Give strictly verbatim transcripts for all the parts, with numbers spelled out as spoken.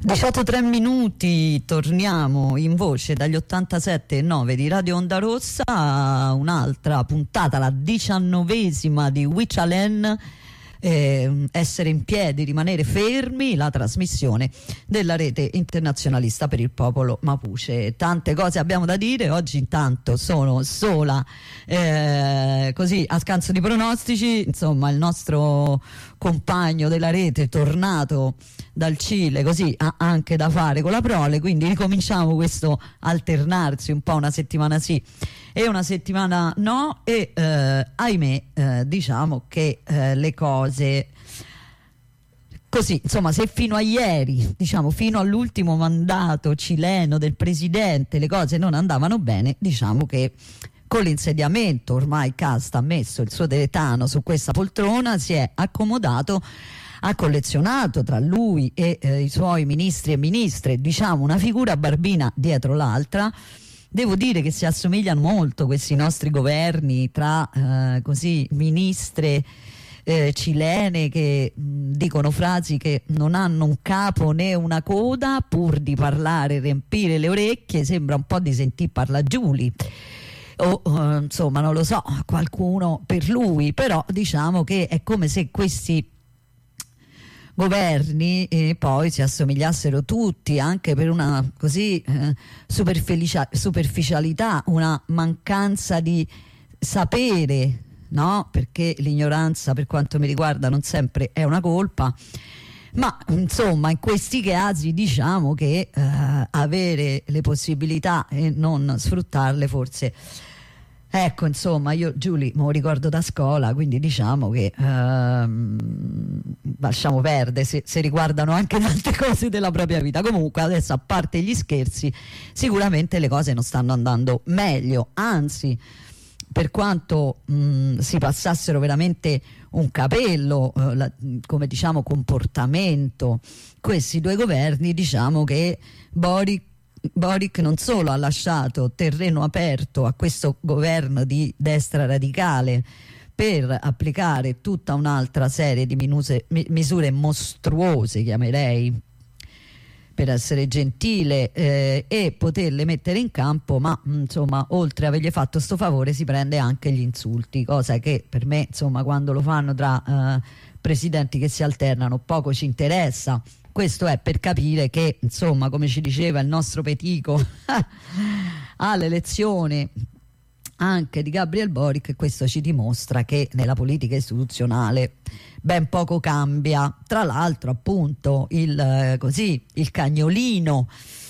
diciotto e tre minuti, torniamo in voce dagli ottantasette e nove di Radio Onda Rossa a un'altra puntata, la diciannovesima di Wichalen. Eh, essere in piedi, rimanere fermi, la trasmissione della rete internazionalista per il popolo Mapuche. Tante cose abbiamo da dire oggi, intanto sono sola eh, così a scanso di pronostici, insomma il nostro compagno della rete tornato dal Cile, così ha anche da fare con la prole, quindi ricominciamo questo alternarsi un po', una settimana sì e una settimana no, e eh, ahimè eh, diciamo che eh, le cose così, insomma, se fino a ieri, diciamo fino all'ultimo mandato cileno del presidente le cose non andavano bene, diciamo che con l'insediamento ormai Casta ha messo il suo deletano su questa poltrona, si è accomodato, ha collezionato tra lui e eh, i suoi ministri e ministre, diciamo, una figura barbina dietro l'altra. Devo dire che si assomigliano molto questi nostri governi tra eh, così ministre eh, cilene che mh, dicono frasi che non hanno un capo né una coda, pur di parlare e riempire le orecchie, sembra un po' di sentir Parlagiuli o uh, insomma non lo so, qualcuno per lui, però diciamo che è come se questi governi e poi si assomigliassero tutti, anche per una così eh, superficialità, una mancanza di sapere, no? Perché l'ignoranza, per quanto mi riguarda, non sempre è una colpa, ma insomma in questi casi diciamo che eh, avere le possibilità e non sfruttarle forse. Ecco, insomma, io Giulia me lo ricordo da scuola, quindi diciamo che ehm, lasciamo perdere se, se riguardano anche tante cose della propria vita. Comunque adesso, a parte gli scherzi, sicuramente le cose non stanno andando meglio, anzi, per quanto mh, si passassero veramente un capello eh, la, come diciamo comportamento questi due governi, diciamo che Boric Boric non solo ha lasciato terreno aperto a questo governo di destra radicale per applicare tutta un'altra serie di minuse, mi, misure mostruose, chiamerei, per essere gentile, eh, e poterle mettere in campo, ma insomma oltre a avergli fatto sto favore si prende anche gli insulti, cosa che per me, insomma, quando lo fanno tra eh, presidenti che si alternano poco ci interessa. Questo è per capire che, insomma, come ci diceva il nostro Petico all'elezione anche di Gabriel Boric, questo ci dimostra che nella politica istituzionale ben poco cambia. Tra l'altro, appunto, il, eh, così, il cagnolino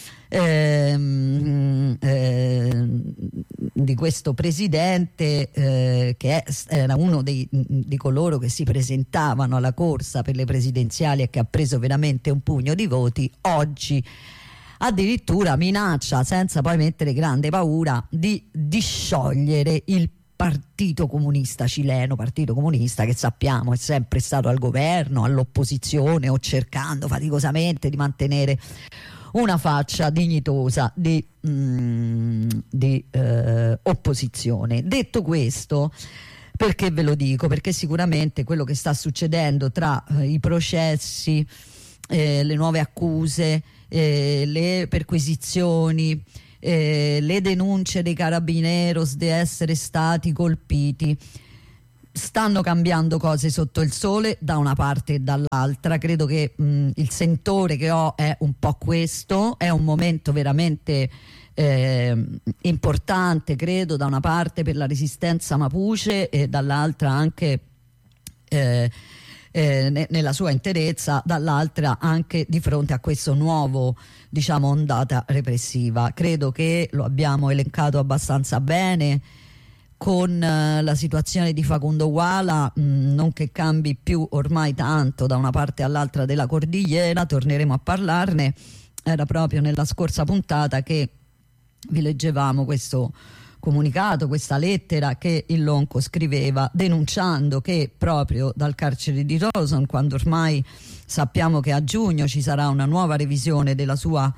ehm, ehm, di questo presidente eh, che è, era uno dei, di coloro che si presentavano alla corsa per le presidenziali e che ha preso veramente un pugno di voti, oggi addirittura minaccia, senza poi mettere grande paura, di disciogliere il Partito Comunista cileno, Partito Comunista che sappiamo è sempre stato al governo, all'opposizione o cercando faticosamente di mantenere una faccia dignitosa di, mm, di eh, opposizione. Detto questo, perché ve lo dico? Perché sicuramente quello che sta succedendo tra eh, i processi, eh, le nuove accuse, eh, le perquisizioni, eh, le denunce dei carabineros di essere stati colpiti, stanno cambiando cose sotto il sole da una parte e dall'altra. Credo che mh, il sentore che ho è un po' questo, è un momento veramente eh, importante, credo, da una parte per la resistenza Mapuche e dall'altra anche eh, eh, ne, nella sua interezza, dall'altra anche di fronte a questo nuovo, diciamo, ondata repressiva. Credo che lo abbiamo elencato abbastanza bene con uh, la situazione di Facundo Guala, mh, non che cambi più ormai tanto da una parte all'altra della cordigliera, torneremo a parlarne. Era proprio nella scorsa puntata che vi leggevamo questo comunicato, questa lettera che il Lonco scriveva denunciando che proprio dal carcere di Rawson, quando ormai sappiamo che a giugno ci sarà una nuova revisione della sua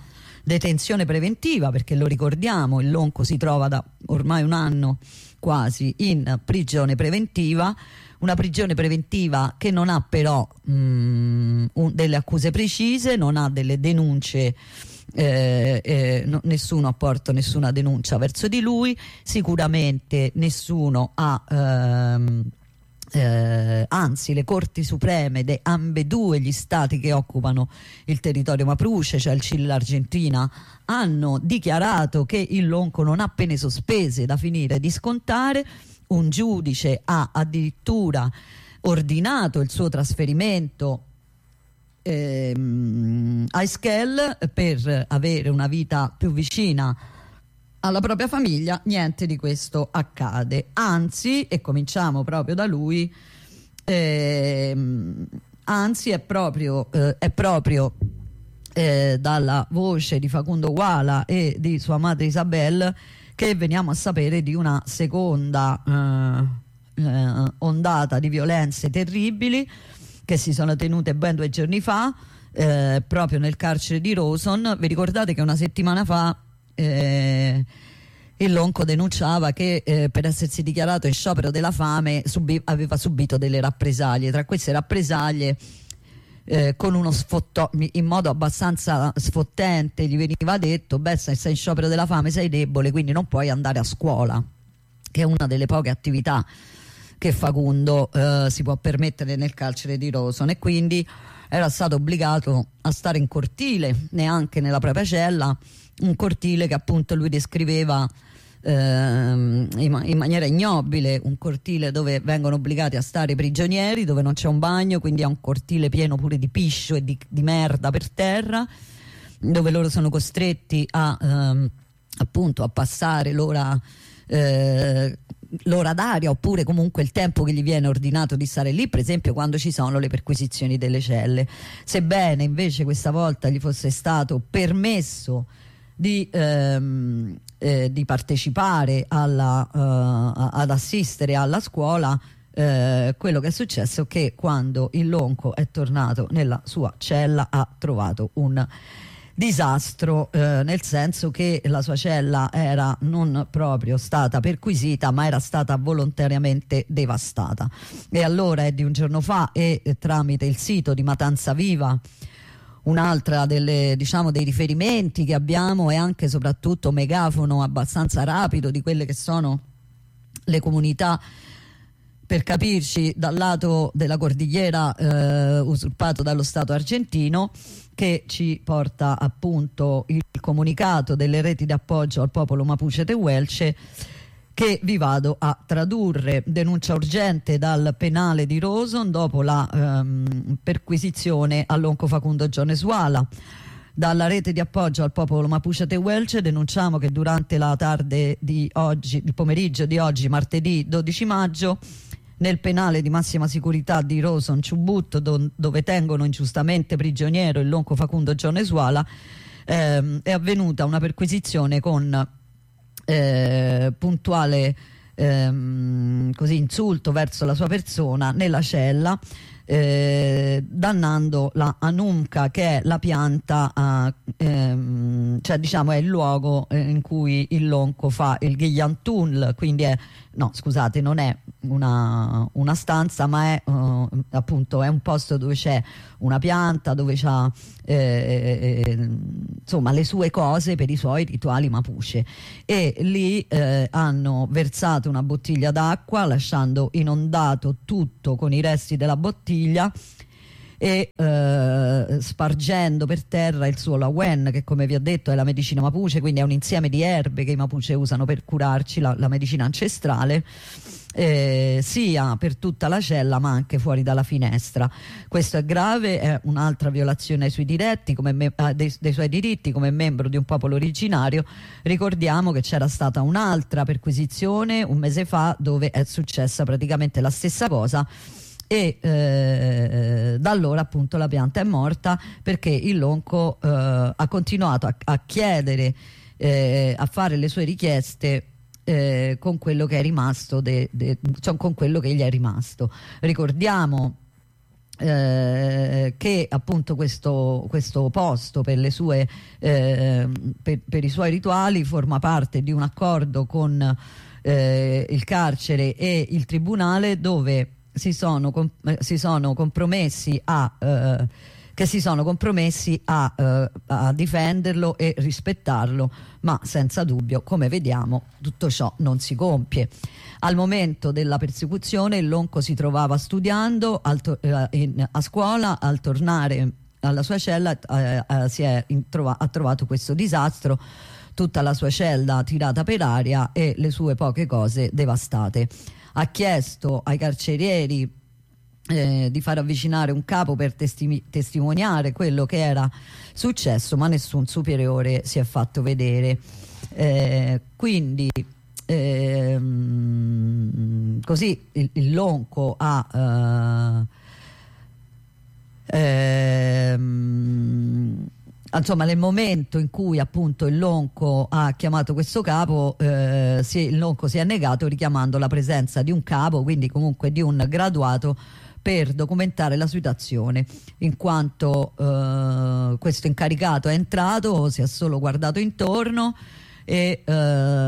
detenzione preventiva, perché lo ricordiamo, il Lonco si trova da ormai un anno quasi in prigione preventiva, una prigione preventiva che non ha però mh, un, delle accuse precise, non ha delle denunce, eh, eh, no, nessuno ha portato nessuna denuncia verso di lui, sicuramente nessuno ha ehm, Eh, anzi le corti supreme di ambedue gli stati che occupano il territorio mapuche, cioè il Cile e l'Argentina, hanno dichiarato che il Lonco non ha pene sospese da finire di scontare. Un giudice ha addirittura ordinato il suo trasferimento ehm, a Esquel per avere una vita più vicina alla propria famiglia. Niente di questo accade, anzi, e cominciamo proprio da lui, ehm, anzi è proprio, eh, è proprio eh, dalla voce di Facundo Guala e di sua madre Isabel che veniamo a sapere di una seconda eh, eh, ondata di violenze terribili che si sono tenute ben due giorni fa, eh, proprio nel carcere di Rawson. Vi ricordate che una settimana fa Eh, il Lonco denunciava che eh, per essersi dichiarato in sciopero della fame subi- aveva subito delle rappresaglie. Tra queste rappresaglie, eh, con uno sfotto- in modo abbastanza sfottente gli veniva detto: beh, se sei in sciopero della fame sei debole, quindi non puoi andare a scuola, che è una delle poche attività che Facundo eh, si può permettere nel carcere di Rawson, e quindi era stato obbligato a stare in cortile, neanche nella propria cella, un cortile che appunto lui descriveva ehm, in, in maniera ignobile, un cortile dove vengono obbligati a stare i prigionieri, dove non c'è un bagno, quindi è un cortile pieno pure di piscio e di, di merda per terra, dove loro sono costretti a ehm, appunto a passare l'ora eh, l'ora d'aria, oppure comunque il tempo che gli viene ordinato di stare lì, per esempio quando ci sono le perquisizioni delle celle. Sebbene invece questa volta gli fosse stato permesso di, ehm, eh, di partecipare alla, uh, ad assistere alla scuola, eh, quello che è successo è che quando il Lonco è tornato nella sua cella ha trovato un disastro, eh, nel senso che la sua cella era non proprio stata perquisita, ma era stata volontariamente devastata. E allora è di un giorno fa, e eh, tramite il sito di Matanza Viva, un'altra delle, diciamo, dei riferimenti che abbiamo, e anche soprattutto megafono abbastanza rapido di quelle che sono le comunità, per capirci, dal lato della cordigliera eh, usurpato dallo Stato argentino, che ci porta appunto il comunicato delle reti di appoggio al popolo Mapuche Tehuelche, che vi vado a tradurre. Denuncia urgente dal penale di Rawson dopo la ehm, perquisizione a Lonco Facundo Jonesuala. Dalla rete di appoggio al popolo Mapuche Tehuelche denunciamo che durante la tarde di oggi, il pomeriggio di oggi, martedì dodici maggio, nel penale di massima sicurità di Rawson Chubut, do, dove tengono ingiustamente prigioniero il Lonco Facundo Jonesuala, ehm, è avvenuta una perquisizione con eh, puntuale ehm, così, insulto verso la sua persona nella cella, eh, dannando la anunca, che è la pianta, eh, ehm, cioè diciamo è il luogo eh, in cui il Lonco fa il Ghigliantul, quindi è, no scusate, non è una, una stanza, ma è uh, appunto è un posto dove c'è una pianta, dove c'ha eh, eh, insomma le sue cose per i suoi rituali mapuche, e lì eh, hanno versato una bottiglia d'acqua lasciando inondato tutto con i resti della bottiglia, e eh, spargendo per terra il suo lawen, che come vi ho detto è la medicina mapuche, quindi è un insieme di erbe che i mapuche usano per curarci, la, la medicina ancestrale, eh, sia per tutta la cella ma anche fuori dalla finestra. Questo è grave, è un'altra violazione ai suoi diretti, come me, eh, dei, dei suoi diritti come membro di un popolo originario. Ricordiamo che c'era stata un'altra perquisizione un mese fa dove è successa praticamente la stessa cosa, e eh, da allora appunto la pianta è morta, perché il Lonco eh, ha continuato a, a chiedere, eh, a fare le sue richieste eh, con quello che è rimasto de, de, cioè con quello che gli è rimasto. Ricordiamo Eh, che appunto questo, questo posto per, le sue, eh, per, per i suoi rituali forma parte di un accordo con eh, il carcere e il tribunale, dove si sono, com si sono compromessi a eh, che si sono compromessi a, eh, a difenderlo e rispettarlo, ma senza dubbio, come vediamo, tutto ciò non si compie. Al momento della persecuzione il Lonco si trovava studiando al eh, in, a scuola. Al tornare alla sua cella eh, eh, si è trova ha trovato questo disastro, tutta la sua cella tirata per aria e le sue poche cose devastate. Ha chiesto ai carcerieri eh, di far avvicinare un capo per testi testimoniare quello che era successo, ma nessun superiore si è fatto vedere. Eh, quindi Ehm, così il, il Lonco ha eh, ehm, insomma, nel momento in cui appunto il Lonco ha chiamato questo capo, eh, si, il Lonco si è negato, richiamando la presenza di un capo, quindi comunque di un graduato, per documentare la situazione, in quanto eh, questo incaricato è entrato, si è solo guardato intorno e eh,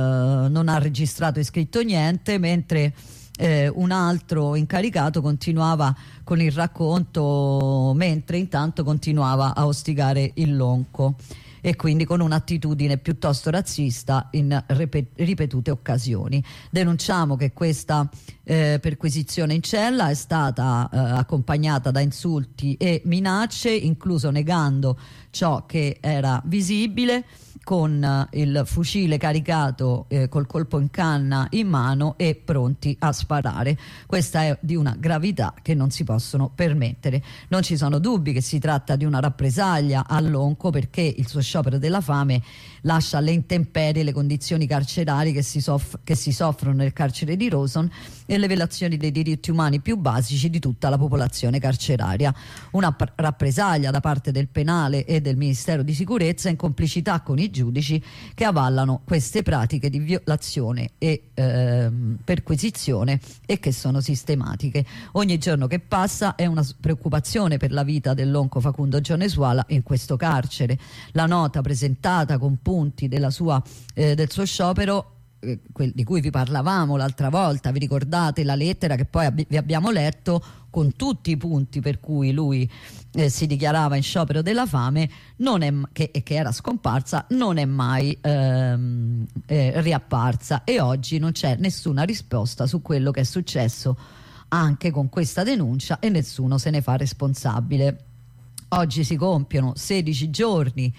non ha registrato e scritto niente, mentre eh, un altro incaricato continuava con il racconto, mentre intanto continuava a ostigare il Lonco, e quindi con un'attitudine piuttosto razzista in ripetute occasioni. Denunciamo che questa eh, perquisizione in cella è stata eh, accompagnata da insulti e minacce, incluso negando ciò che era visibile, con eh, il fucile caricato eh, col colpo in canna in mano e pronti a sparare. Questa è di una gravità che non si possono permettere. Non ci sono dubbi che si tratta di una rappresaglia al Lonco, perché il suo sciopero della fame lascia alle intemperie le condizioni carcerarie che si, che si soffrono nel carcere di Rawson e le violazioni dei diritti umani più basici di tutta la popolazione carceraria. Una rappresaglia da parte del penale e del Ministero di Sicurezza, in complicità con i giudici che avallano queste pratiche di violazione e ehm, perquisizione, e che sono sistematiche. Ogni giorno che passa è una preoccupazione per la vita del Lonco Facundo Gionesuala in questo carcere. La nota presentata con punti della sua, eh, del suo sciopero, eh, di cui vi parlavamo l'altra volta, vi ricordate la lettera che poi ab vi abbiamo letto, con tutti i punti per cui lui eh, si dichiarava in sciopero della fame, non è, che, che era scomparsa, non è mai ehm, eh, riapparsa, e oggi non c'è nessuna risposta su quello che è successo anche con questa denuncia, e nessuno se ne fa responsabile. Oggi si compiono sedici giorni,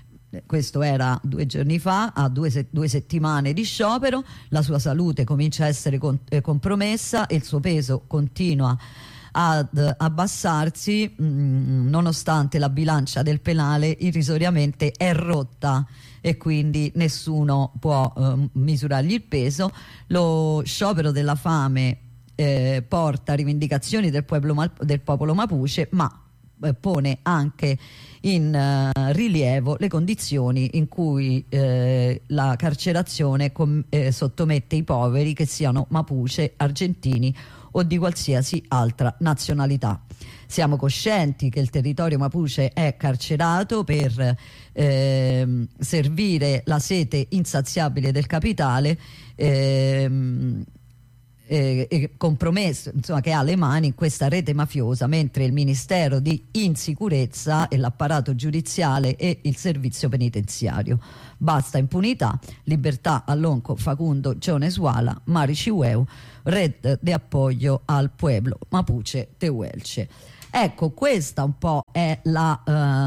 questo era due giorni fa, a due, se due settimane di sciopero. La sua salute comincia a essere con eh, compromessa, e il suo peso continua ad abbassarsi, mh, nonostante la bilancia del penale irrisoriamente è rotta e quindi nessuno può eh, misurargli il peso. Lo sciopero della fame eh, porta a rivendicazioni del, pueblo, del popolo Mapuche, ma eh, pone anche in uh, rilievo le condizioni in cui eh, la carcerazione eh, sottomette i poveri, che siano Mapuche, argentini o di qualsiasi altra nazionalità. Siamo coscienti che il territorio Mapuche è carcerato per eh, servire la sete insaziabile del capitale, eh, Eh, eh, compromesso, insomma, che ha le mani in questa rete mafiosa, mentre il Ministero di Insicurezza e l'apparato giudiziale e il servizio penitenziario. Basta impunità, libertà al Lonco Facundo Gionesuala, Mari Chihueu, red de apoyo al pueblo Mapuche Tehuelche. Ecco, questa un po' è la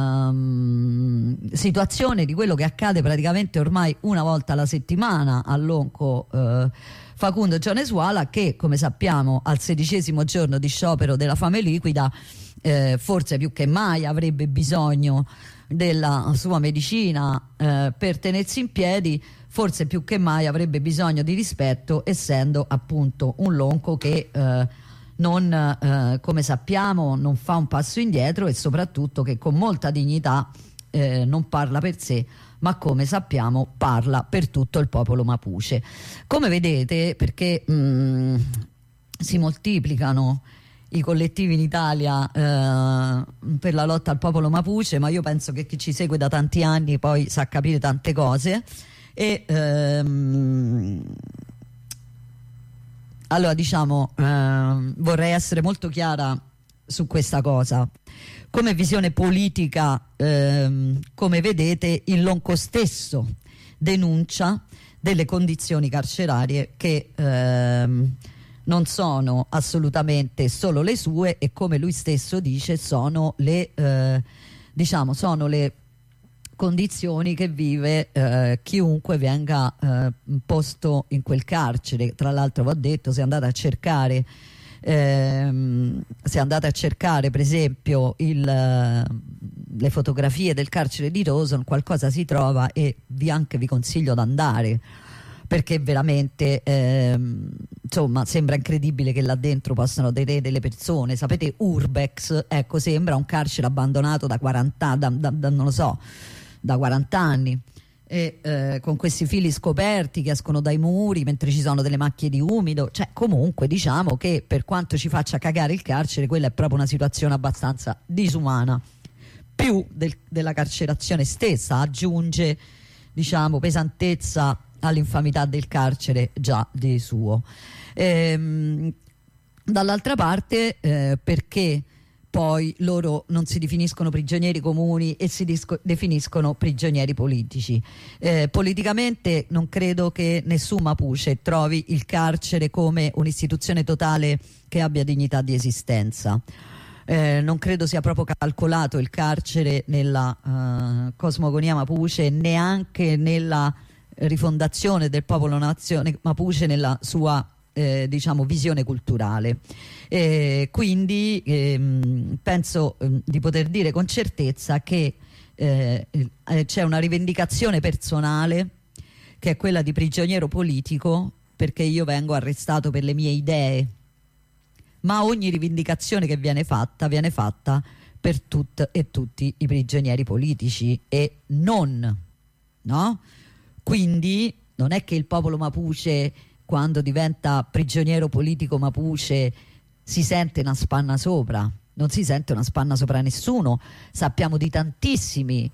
um, situazione di quello che accade praticamente ormai una volta alla settimana al Lonco uh, Facundo Gionesuala, che, come sappiamo, al sedicesimo giorno di sciopero della fame liquida, eh, forse più che mai avrebbe bisogno della sua medicina eh, per tenersi in piedi, forse più che mai avrebbe bisogno di rispetto, essendo appunto un Lonco che eh, non, eh, come sappiamo, non fa un passo indietro, e soprattutto che con molta dignità eh, non parla per sé, ma, come sappiamo, parla per tutto il popolo Mapuche. Come vedete, perché mh, si moltiplicano i collettivi in Italia eh, per la lotta al popolo Mapuche, ma io penso che chi ci segue da tanti anni poi sa capire tante cose. E ehm, allora diciamo ehm, vorrei essere molto chiara su questa cosa. Come visione politica, ehm, come vedete, il Lonco stesso denuncia delle condizioni carcerarie che ehm, non sono assolutamente solo le sue, e come lui stesso dice sono le eh, diciamo sono le condizioni che vive eh, chiunque venga eh, posto in quel carcere. Tra l'altro, vi ho detto, se andate a cercare ehm, se andate a cercare per esempio il, le fotografie del carcere di Rawson, qualcosa si trova, e vi anche vi consiglio di andare, perché veramente ehm, insomma sembra incredibile che là dentro possano tenere delle persone. Sapete, Urbex, ecco, sembra un carcere abbandonato da quaranta da, da, da, non lo so da quaranta anni, e eh, con questi fili scoperti che escono dai muri mentre ci sono delle macchie di umido. Cioè, comunque diciamo che per quanto ci faccia cagare il carcere, quella è proprio una situazione abbastanza disumana, più del, della carcerazione stessa. Aggiunge, diciamo, pesantezza all'infamità del carcere già di suo. Ehm, dall'altra parte eh, perché poi loro non si definiscono prigionieri comuni e si definiscono prigionieri politici? Eh, politicamente non credo che nessun Mapuche trovi il carcere come un'istituzione totale che abbia dignità di esistenza. Eh, non credo sia proprio calcolato il carcere nella uh, cosmogonia Mapuche, neanche nella rifondazione del popolo nazione Mapuche nella sua eh, diciamo visione culturale. Eh, quindi ehm, penso eh, di poter dire con certezza che eh, eh, c'è una rivendicazione personale che è quella di prigioniero politico, perché io vengo arrestato per le mie idee, ma ogni rivendicazione che viene fatta viene fatta per tutte e tutti i prigionieri politici e non, no? Quindi non è che il popolo Mapuche, quando diventa prigioniero politico Mapuche, si sente una spanna sopra. Non si sente una spanna sopra nessuno. Sappiamo di tantissimi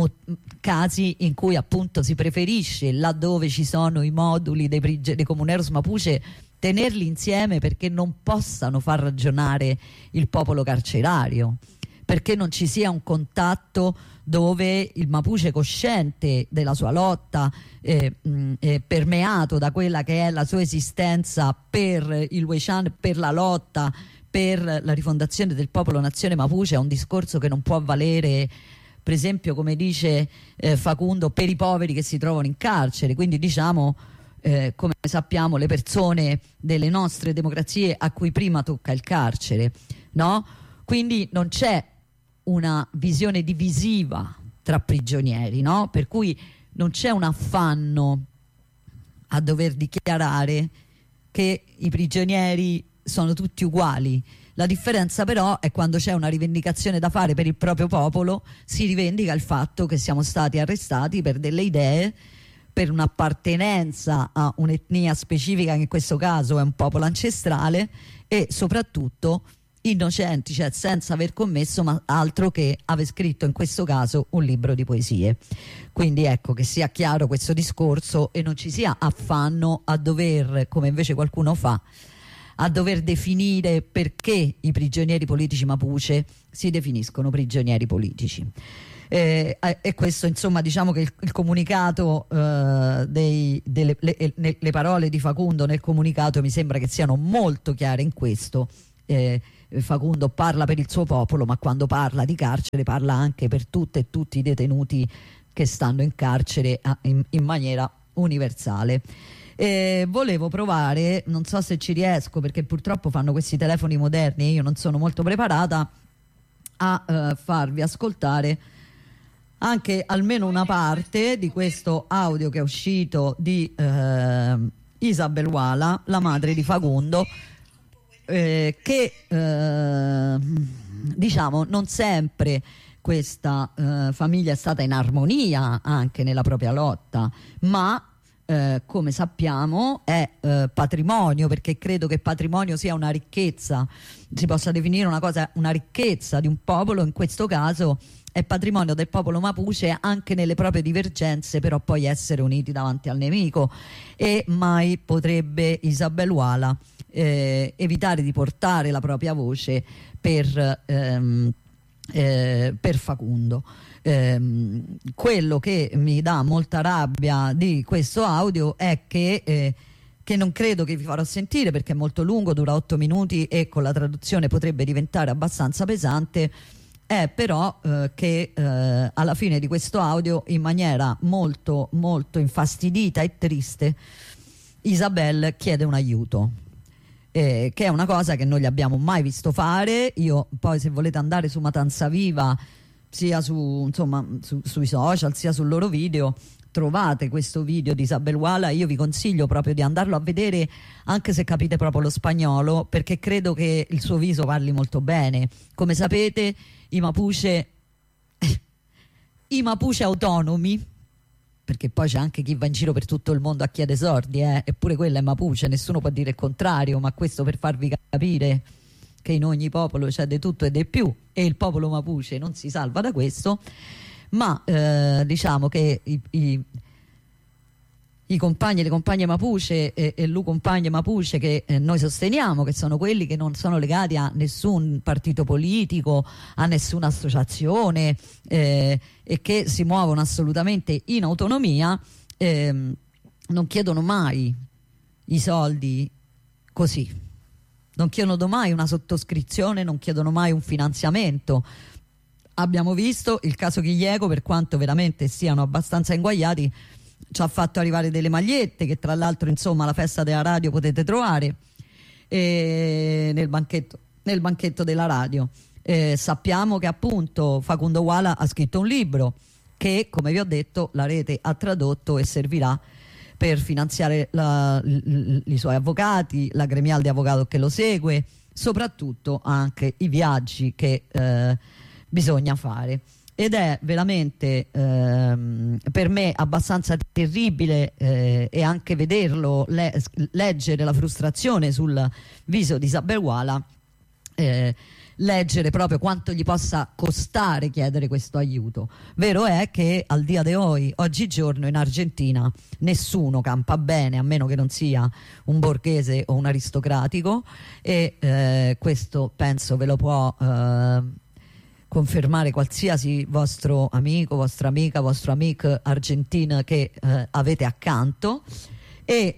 casi in cui appunto si preferisce, laddove ci sono i moduli dei, dei comuneros Mapuche, tenerli insieme perché non possano far ragionare il popolo carcerario, perché non ci sia un contatto dove il Mapuche cosciente della sua lotta, eh, mh, eh, permeato da quella che è la sua esistenza per il Weishan, per la lotta, per la rifondazione del popolo nazione Mapuche, è un discorso che non può valere, per esempio, come dice eh, Facundo, per i poveri che si trovano in carcere. Quindi diciamo, eh, come sappiamo, le persone delle nostre democrazie a cui prima tocca il carcere, no? Quindi non c'è una visione divisiva tra prigionieri, no? Per cui non c'è un affanno a dover dichiarare che i prigionieri sono tutti uguali. La differenza però è quando c'è una rivendicazione da fare per il proprio popolo, si rivendica il fatto che siamo stati arrestati per delle idee, per un'appartenenza a un'etnia specifica, che in questo caso è un popolo ancestrale, e soprattutto innocenti, cioè senza aver commesso ma altro che aver scritto in questo caso un libro di poesie. Quindi ecco, che sia chiaro questo discorso e non ci sia affanno a dover, come invece qualcuno fa, a dover definire perché i prigionieri politici Mapuche si definiscono prigionieri politici. Eh, e questo, insomma, diciamo che il, il comunicato eh, dei, delle le, le, le parole di Facundo nel comunicato mi sembra che siano molto chiare in questo. eh, Facundo parla per il suo popolo, ma quando parla di carcere parla anche per tutte e tutti i detenuti che stanno in carcere in, in maniera universale. Eh, volevo provare, non so se ci riesco perché purtroppo fanno questi telefoni moderni e io non sono molto preparata, a eh, farvi ascoltare anche almeno una parte di questo audio che è uscito di eh, Isabel Wala, la madre di Facundo, eh, che eh, diciamo non sempre questa eh, famiglia è stata in armonia anche nella propria lotta, ma eh, come sappiamo è eh, patrimonio, perché credo che patrimonio sia una ricchezza, si possa definire una cosa, una ricchezza di un popolo. In questo caso è patrimonio del popolo Mapuche anche nelle proprie divergenze, però poi essere uniti davanti al nemico, e mai potrebbe Isabel Huala eh, evitare di portare la propria voce per, ehm, eh, per Facundo. Ehm, quello che mi dà molta rabbia di questo audio è che eh, che non credo che vi farò sentire perché è molto lungo, dura otto minuti e con la traduzione potrebbe diventare abbastanza pesante. È però eh, che eh, alla fine di questo audio, in maniera molto molto infastidita e triste, Isabel chiede un aiuto, eh, che è una cosa che non gli abbiamo mai visto fare. Io poi, se volete andare su Matanza Viva, sia su, insomma, su, sui social sia sul loro video, trovate questo video di Isabel Huala. Io vi consiglio proprio di andarlo a vedere, anche se capite proprio lo spagnolo, perché credo che il suo viso parli molto bene. Come sapete, i Mapuche i Mapuche autonomi, perché poi c'è anche chi va in giro per tutto il mondo a chiedere sordi, eh? Eppure quella è Mapuche, nessuno può dire il contrario, ma questo per farvi capire che in ogni popolo c'è di tutto e di più, e il popolo Mapuche non si salva da questo. Ma eh, diciamo che i, i, i compagni e le compagne Mapuche e, e lu compagne Mapuche che eh, noi sosteniamo, che sono quelli che non sono legati a nessun partito politico, a nessuna associazione, eh, e che si muovono assolutamente in autonomia, eh, non chiedono mai i soldi così, non chiedono mai una sottoscrizione, non chiedono mai un finanziamento. Abbiamo visto il caso Chilleko, per quanto veramente siano abbastanza inguaiati, ci ha fatto arrivare delle magliette che tra l'altro, insomma, alla festa della radio potete trovare, e nel banchetto, nel banchetto della radio. Eh, sappiamo che appunto Facundo Huala ha scritto un libro che, come vi ho detto, la rete ha tradotto e servirà per finanziare la, l, i suoi avvocati, la gremiale di avvocato che lo segue, soprattutto anche i viaggi che eh, bisogna fare. Ed è veramente ehm, per me abbastanza terribile eh, e anche vederlo, le, leggere la frustrazione sul viso di Isabel Huala, eh, leggere proprio quanto gli possa costare chiedere questo aiuto. Vero è che al dia de hoy, oggigiorno, in Argentina nessuno campa bene, a meno che non sia un borghese o un aristocratico, e eh, questo penso ve lo può eh, confermare qualsiasi vostro amico, vostra amica, vostro amico argentino che eh, avete accanto. E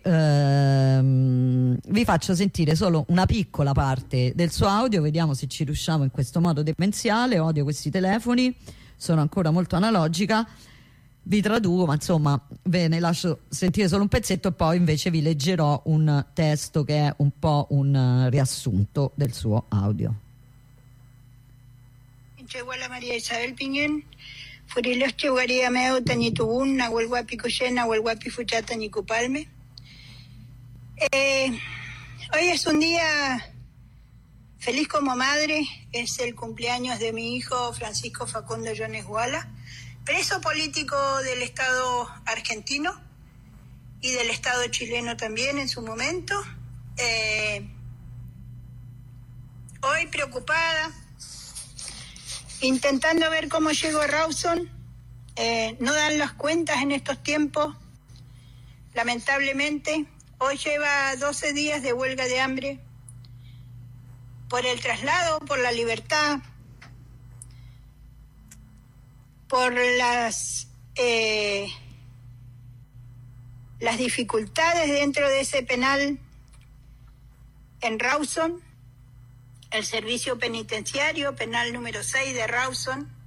ehm, vi faccio sentire solo una piccola parte del suo audio, vediamo se ci riusciamo in questo modo demenziale. Odio questi telefoni, sono ancora molto analogica. Vi traduco, ma insomma ve ne lascio sentire solo un pezzetto e poi invece vi leggerò un testo che è un po' un riassunto del suo audio. Cheguala María Isabel Piñén, Furilos Cheguaría Meo Tañitubun, Nahuelguapi Coyen, Nahuelguapi Fuchata Nicupalme. Eh, hoy es un día feliz como madre, es el cumpleaños de mi hijo Francisco Facundo Jones Huala, preso político del Estado argentino y del Estado chileno también en su momento. Eh, hoy preocupada, intentando ver cómo llego a Rawson. Eh, no dan las cuentas en estos tiempos, lamentablemente. Hoy lleva doce días de huelga de hambre por el traslado, por la libertad, por las eh, las dificultades dentro de ese penal en Rawson, el servicio penitenciario, penal número seis de Rawson.